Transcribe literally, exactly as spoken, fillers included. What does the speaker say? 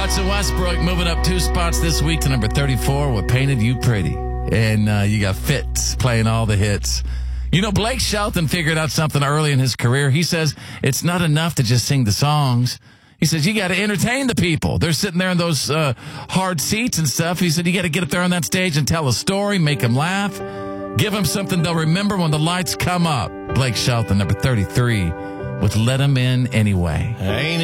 Russell Westbrook moving up two spots this week to number thirty-four with Painted You Pretty. And uh, you got Fitz playing all the hits. You know, Blake Shelton figured out something early in his career. He says it's not enough to just sing the songs. He says you got to entertain the people. They're sitting there in those uh, hard seats and stuff. He said you got to get up there on that stage and tell a story, make them laugh, give them something they'll remember when the lights come up. Blake Shelton, number thirty-three, with Let 'Em In Anyway. Ain't